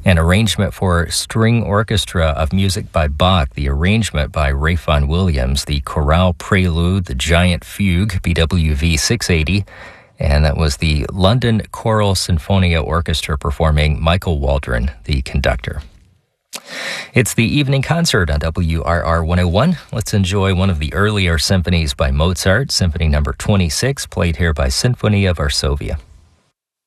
An arrangement for string orchestra of music by Bach, the arrangement by Ralph Vaughan Williams, the chorale prelude, the giant fugue, BWV 680, and that was the London Choral Sinfonia Orchestra performing, Michael Waldron, the conductor. It's the evening concert on WRR 101. Let's enjoy one of the earlier symphonies by Mozart, Symphony number 26, played here by Sinfonia Varsovia.